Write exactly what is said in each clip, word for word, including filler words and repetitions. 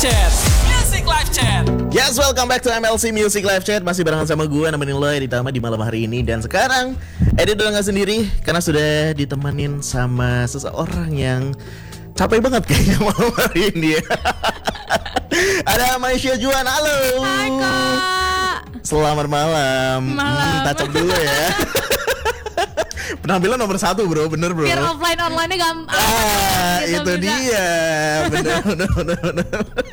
Chat. Music Live Chat. Yes, welcome back to M L C Music Live Chat. Masih barengan sama gue, nemenin lo Editama di malam hari ini. Dan sekarang Edit udah gak sendiri, karena sudah ditemenin sama seseorang yang capek banget kayaknya malam hari ini ya. Ada Maisha Juan, halo. Hai Kak. Selamat malam. Malam. Hmm, touch up dulu ya. Penampilan nomor satu bro, bener bro. Biar offline online-nya gampang. Ah, Gitu itu juga. dia. Bener, bener, bener, bener.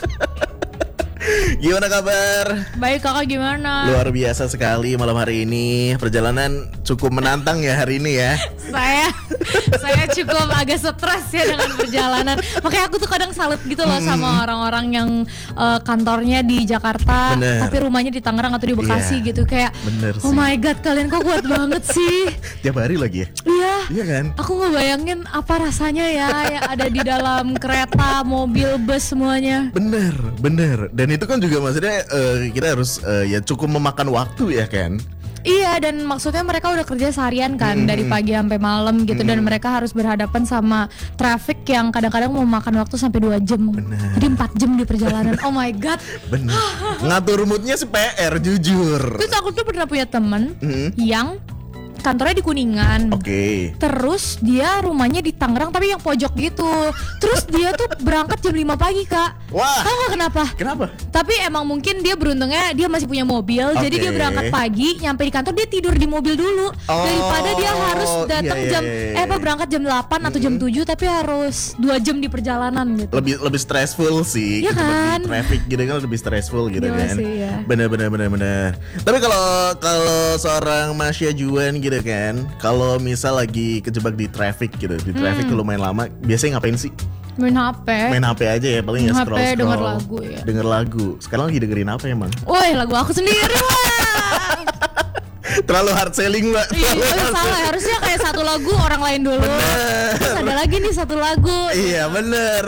Gimana kabar? Baik kakak, gimana? Luar biasa sekali malam hari ini. Perjalanan cukup menantang ya hari ini ya. Saya Saya cukup agak stres ya dengan perjalanan. Makanya aku tuh kadang salut gitu loh Hmm. sama orang-orang yang uh, kantornya di Jakarta, Bener. tapi rumahnya di Tangerang atau di Bekasi Iya, gitu. Kayak bener oh sih. my god, kalian kok kuat banget sih. Tiap hari lagi ya? Iya. Iya kan? Aku ngebayangin apa rasanya ya yang ada di dalam kereta, mobil, bus semuanya. Bener, bener. Dan itu kan juga maksudnya eh, kita harus eh, ya cukup memakan waktu ya kan? Iya, dan maksudnya mereka udah kerja seharian kan, Hmm. dari pagi sampai malam gitu, dan mereka harus berhadapan sama traffic yang kadang-kadang memakan waktu sampai dua jam. Benar. Jadi empat jam di perjalanan. Oh my god. Bener. Ngatur moodnya sih P R, jujur. Terus aku tuh pernah punya temen Hmm. yang kantornya di Kuningan. Oke. Terus dia rumahnya di Tangerang tapi yang pojok gitu. Terus dia tuh berangkat jam lima pagi, Kak. Wah. Tahu gak kenapa? Kenapa? Tapi emang mungkin dia beruntungnya dia masih punya mobil. Jadi Oke. dia berangkat pagi, nyampe di kantor dia tidur di mobil dulu. Oh, Daripada dia harus datang iya, iya, jam iya, eh apa berangkat jam delapan atau jam tujuh tapi harus dua jam di perjalanan gitu. Lebih lebih stressful sih. Iya Kejebak di kan? traffic gitu kan lebih stressful gitu Gila kan. sih, ya. Bener bener bener bener. Tapi kalau kalau seorang Maisha Juan gitu kan, kalau misal lagi kejebak di traffic gitu, di traffic Hmm. lumayan lama, biasanya ngapain sih? Main H P. Main H P aja ya, paling ya Main H P, scroll scroll. denger lagu ya. Denger lagu. Sekarang lagi dengerin apa emang? Woi, lagu aku sendiri wah. Terlalu hard selling mbak. Iya, Terlalu oh, hard salah. Harusnya kayak satu lagu orang lain dulu. Terus ada lagi nih satu lagu. Iya bener.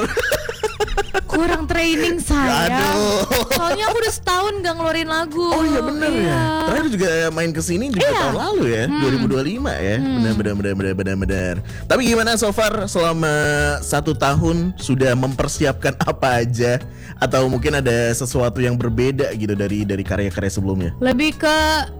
Kurang training saya. Aduh. Soalnya aku udah setahun gak ngeluarin lagu. Oh iya bener ya. Terakhir juga main kesini juga Iya. tahun lalu ya, dua ribu dua puluh lima ya. Benar benar benar benar benar benar. Tapi gimana so far selama satu tahun sudah mempersiapkan apa aja, atau mungkin ada sesuatu yang berbeda gitu dari dari karya-karya sebelumnya? Lebih ke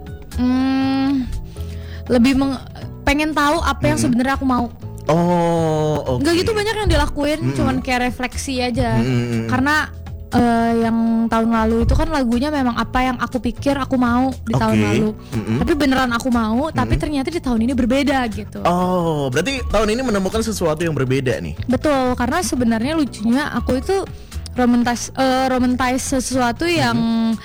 hmm, lebih meng- pengen tahu apa yang sebenarnya aku mau. Oh, oke. Nggak gitu banyak yang dilakuin, cuman kayak refleksi aja. Mm-mm. Karena eh, yang tahun lalu itu kan lagunya memang apa yang aku pikir aku mau di Oke. tahun lalu. Mm-mm. Tapi beneran aku mau, tapi ternyata di tahun ini berbeda gitu. Oh, berarti tahun ini menemukan sesuatu yang berbeda nih. Betul, karena sebenarnya lucunya aku itu romantis eh, romantis sesuatu yang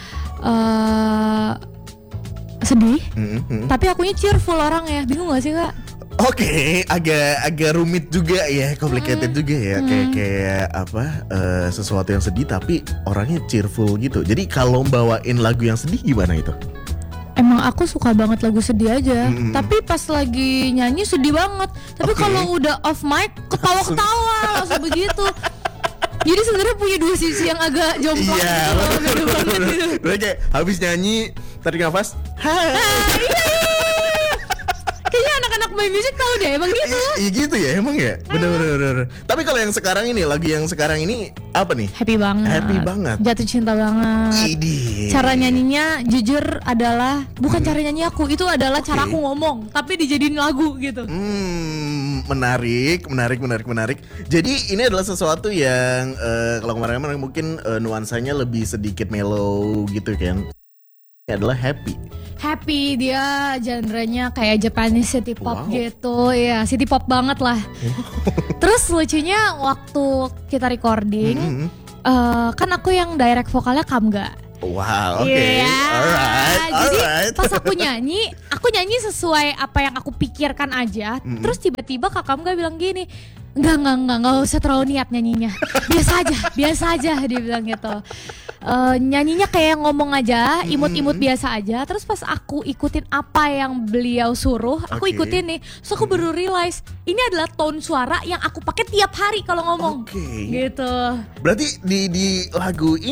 eh, sedih. Mm-mm. Tapi akunya cheerful orang ya, bingung gak sih Kak? Oke, agak agak rumit juga ya, complicated juga ya, kayak kayak apa eh, sesuatu yang sedih tapi orangnya cheerful gitu. Jadi kalau bawain lagu yang sedih gimana itu? Emang aku suka banget lagu sedih aja, Mm-mm. tapi pas lagi nyanyi sedih banget. Tapi Oke. kalau udah off mic ketawa-ketawa langsung begitu. Jadi sebenarnya punya dua sisi yang agak jomplang Iya, gitu loh, beda banget gitu. Berarti kayak habis nyanyi tarik nafas. Hai. Ah, iya, iya. Kayaknya anak-anak main musik tahu deh, emang gitu. Iya gitu ya emang ya. Bener bener bener. Tapi kalau yang sekarang ini, lagu yang sekarang ini apa nih? Happy banget. Happy banget. Jatuh cinta banget. Idi. Cara nyanyinya jujur adalah bukan cara nyanyi aku, itu adalah cara Oke. aku ngomong, tapi dijadiin lagu gitu. Hmm, menarik, menarik, menarik, menarik. Jadi ini adalah sesuatu yang eh, kalau kemarin-kemarin mungkin eh, nuansanya lebih sedikit mellow gitu kan. Ini adalah happy. Happy, dia genrenya kayak Japanese city pop Wow. gitu. Ya, city pop banget lah. Terus lucunya waktu kita recording, Mhm. eh, kan aku yang direct vokalnya Kamga. Wow, oke. Iya. Alright, Jadi alright. pas aku nyanyi, aku nyanyi sesuai apa yang aku pikirkan aja. Mm-mm. Terus tiba-tiba Kak Kamga bilang gini, enggak enggak enggak enggak usah terlalu niat nyanyinya. Biasa aja, biasa aja dia bilang gitu. Eh, nyanyinya kayak ngomong aja, imut-imut biasa aja. Terus pas aku ikutin apa yang beliau suruh, aku Oke. ikutin nih. Terus aku baru realize ini adalah tone suara yang aku pakai tiap hari kalau ngomong. Oke. Gitu. Berarti di di lagu ini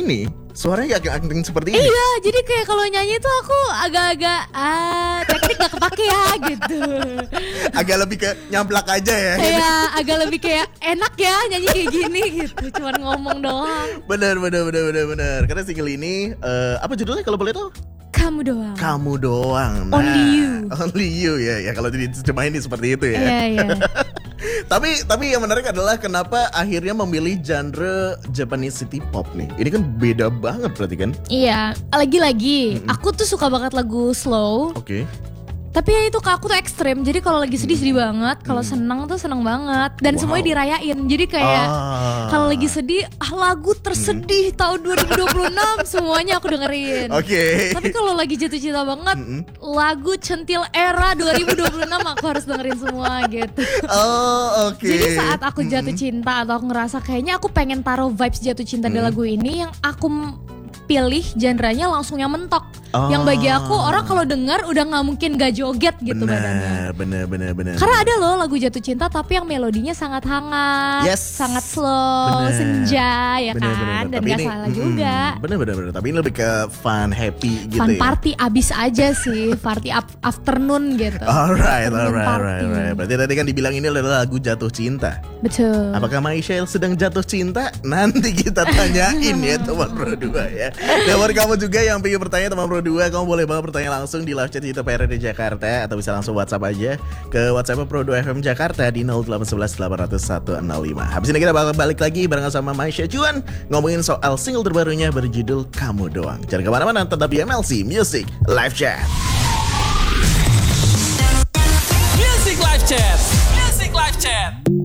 suaranya acting seperti ini. Iya, jadi kayak kalau nyanyi tuh aku agak-agak ah teknik gak kepake ya gitu. Agak lebih ke nyamplak aja ya. Kayak agak lebih kayak enak ya nyanyi kayak gini gitu, cuman ngomong doang. Bener bener bener bener bener. Karena single ini uh, apa judulnya kalau boleh tahu? Kamu doang. Kamu doang. Nah, Only you. Only you ya. Ya kalau diterjemahin seperti itu ya. Iya iya. tapi tapi yang menarik adalah kenapa akhirnya memilih genre Japanese city pop nih. Ini kan beda banget berarti kan? Iya, lagi-lagi mm-mm. aku tuh suka banget lagu slow. Oke. Okay. Tapi ya itu Kak, aku tuh ekstrim. Jadi kalau lagi sedih sedih banget, kalau hmm. senang tuh senang banget. Dan wow. semuanya dirayain. Jadi kayak ah. kalau lagi sedih, ah lagu tersedih hmm. tahun dua ribu dua puluh enam semuanya aku dengerin. Oke. Okay. Tapi kalau lagi jatuh cinta banget, hmm. lagu centil era dua ribu dua puluh enam aku harus dengerin semua gitu. Oh, oke. Okay. Jadi saat aku jatuh hmm. cinta atau aku ngerasa kayaknya aku pengen taruh vibes jatuh cinta hmm. di lagu ini, yang aku pilih genrenya langsung yang mentok. Oh. Yang bagi aku orang kalau dengar udah nggak mungkin gak joget gitu bener, badannya. Bener bener bener. Karena ada loh lagu jatuh cinta tapi yang melodinya sangat hangat, yes. sangat slow, bener. senja ya bener, kan, bener, bener. Dan gak salah mm, juga. Bener bener bener. Tapi ini lebih ke fun, happy gitu fun ya. Fun party abis aja sih, party afternoon gitu. Alright, alright, alright, alright. Berarti tadi kan dibilang ini adalah lagu jatuh cinta. Betul. Apakah Michelle sedang jatuh cinta? Nanti kita tanyain ya teman Pro dua ya. Dan buat kamu juga yang pengen bertanya teman Pro dua, kamu boleh banget bertanya langsung di live chat Cita P R D Jakarta atau bisa langsung WhatsApp aja ke WhatsApp Pro dua F M Jakarta di nol delapan satu satu delapan nol nol satu nol lima. Habis ini kita bakal balik lagi barengan sama Maisha Juan ngomongin soal single terbarunya berjudul Kamu Doang. Jangan kemana-mana, tetap di M L C Music Live Chat. Music Live Chat. Music Live Chat.